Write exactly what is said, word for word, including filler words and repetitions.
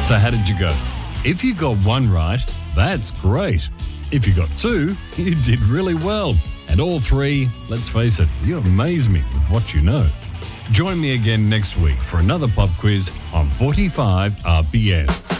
So how did you go? If you got one right, that's great. If you got two, you did really well. And all three, let's face it, you amaze me with what you know. Join me again next week for another pop quiz on forty-five R P M.